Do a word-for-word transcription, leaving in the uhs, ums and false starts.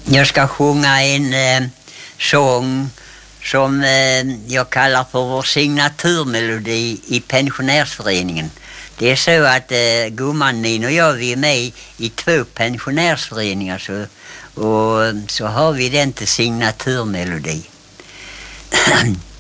Jag ska sjunga en eh, sång som eh, jag kallar för vår signaturmelodi i pensionärsföreningen. Det är så att eh, gumman Nin och jag, vi är med i två pensionärsföreningar, så, och så har vi den till signaturmelodi.